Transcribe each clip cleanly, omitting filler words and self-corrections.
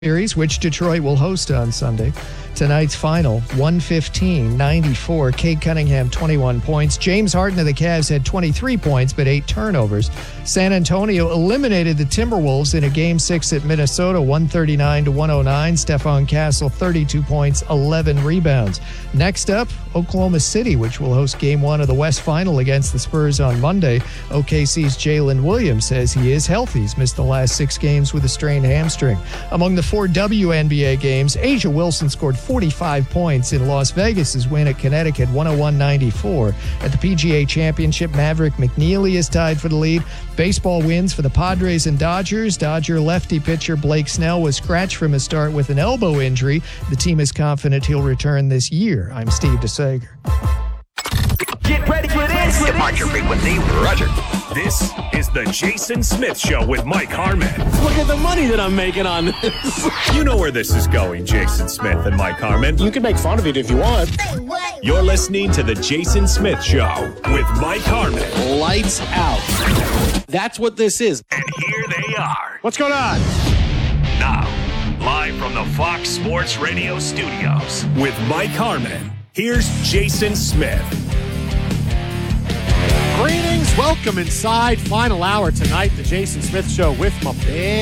Series, which Detroit will host on Sunday. Tonight's final, 115-94. Cade Cunningham, 21 points. James Harden of the Cavs had 23 points, but 8 turnovers. San Antonio eliminated the Timberwolves in a Game 6 at Minnesota, 139-109. Stephon Castle, 32 points, 11 rebounds. Next up, Oklahoma City, which will host Game 1 of the West Final against the Spurs on Monday. OKC's Jalen Williams says he is healthy. He's missed the last 6 games with a strained hamstring. Among the 4 WNBA games, Asia Wilson scored 45 points in Las Vegas's win at Connecticut, 101-94. At the PGA Championship, Maverick McNeely is tied for the lead. Baseball wins for the Padres and Dodgers. Dodger lefty pitcher Blake Snell was scratched from his start with an elbow injury. The team is confident he'll return this year. I'm Steve DeSager. Get ready for this. Departure frequency, Roger. This is the Jason Smith Show with Mike Harmon. Look at the money that I'm making on this. You know where this is going, Jason Smith and Mike Harmon. You can make fun of it if you want. You're listening to the Jason Smith Show with Mike Harmon. Lights out. That's what this is. And here they are. What's going on? Now, live from the Fox Sports Radio studios with Mike Harmon. Here's Jason Smith. Greetings. Welcome inside. Final hour tonight, the Jason Smith Show with my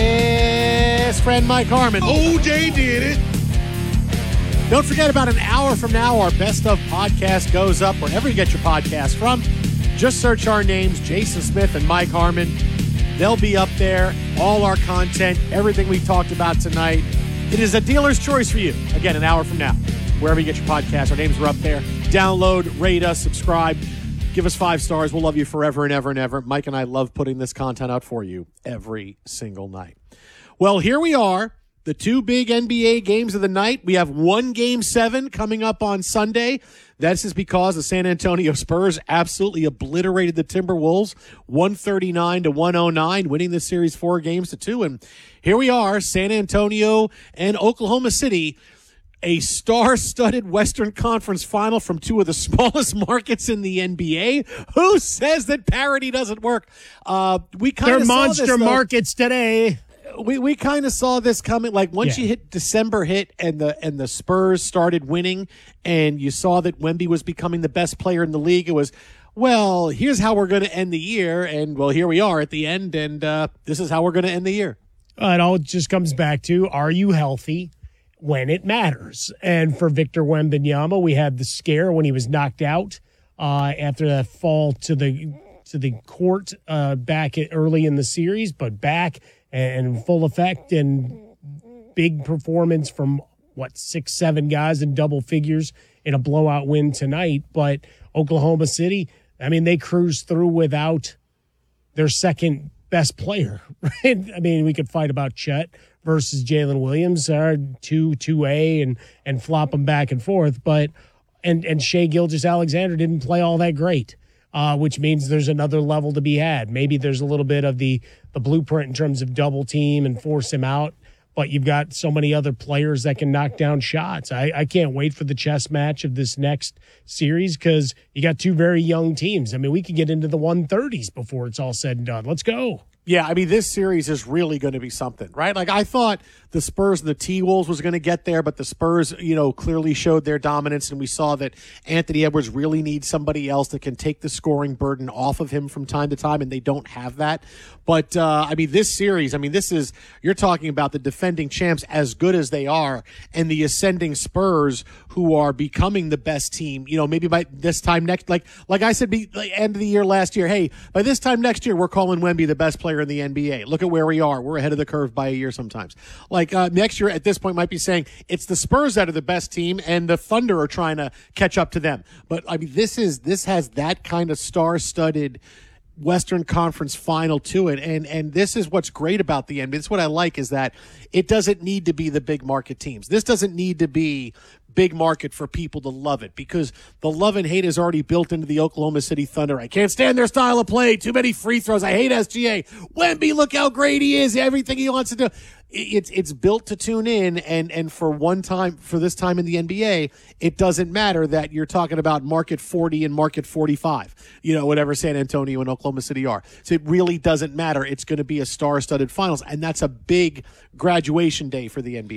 best friend, Mike Harmon. OJ did it. Don't forget, about an hour from now, our Best Of podcast goes up wherever you get your podcast from. Just search our names, Jason Smith and Mike Harmon. They'll be up there. All our content, everything we talked about tonight. It is a dealer's choice for you. Again, an hour from now, wherever you get your podcast, our names are up there. Download, rate us, subscribe. Give us 5 stars. We'll love you forever and ever and ever. Mike and I love putting this content out for you every single night. Well, here we are. The 2 big NBA games of the night. We have 1 Game 7 coming up on Sunday. This is because the San Antonio Spurs absolutely obliterated the Timberwolves 139-109, winning the series 4-2. And here we are, San Antonio and Oklahoma City, a star-studded Western Conference final from 2 of the smallest markets in the NBA. Who says that parity doesn't work? They're monster markets today. We kind of saw this coming. Like once you hit December and the Spurs started winning, and you saw that Wemby was becoming the best player in the league, it was, well, here's how we're going to end the year, and well, here we are at the end, and this is how we're going to end the year. It all just comes back to, are you healthy when it matters? And for Victor Wembanyama, we had the scare when he was knocked out after that fall to the court back early in the series, but back and full effect and big performance from 6-7 guys in double figures in a blowout win tonight. But Oklahoma City, I mean, they cruised through without their second best player, right? I mean, we could fight about Chet versus Jalen Williams, 2A and flop them back and forth, but and Shai Gilgeous-Alexander didn't play all that great. Which means there's another level to be had. Maybe there's a little bit of the blueprint in terms of double team and force him out, but you've got so many other players that can knock down shots. I can't wait for the chess match of this next series because you got 2 very young teams. I mean, we could get into the 130s before it's all said and done. Let's go. Yeah, I mean, this series is really going to be something, right? Like, I thought the Spurs and the T-Wolves was going to get there, but the Spurs, clearly showed their dominance, and we saw that Anthony Edwards really needs somebody else that can take the scoring burden off of him from time to time, and they don't have that. But, this series, you're talking about the defending champs as good as they are, and the ascending Spurs who are becoming the best team, maybe by this time next, like I said, end of the year last year, hey, by this time next year, we're calling Wemby the best player in the NBA. Look at where we are. We're ahead of the curve by a year sometimes. Next year at this point might be saying it's the Spurs that are the best team and the Thunder are trying to catch up to them. But this has that kind of star-studded Western Conference final to it. And this is what's great about the NBA. This is what I like, is that it doesn't need to be the big market teams. This doesn't need to be big market for people to love it because the love and hate is already built into the Oklahoma City Thunder. I can't stand their style of play. Too many free throws. I hate SGA. Wemby, look how great he is. Everything he wants to do. It's built to tune in, and for this time in the NBA, it doesn't matter that you're talking about market 40 and market 45, whatever San Antonio and Oklahoma City are. So it really doesn't matter. It's going to be a star-studded finals, and that's a big graduation day for the NBA.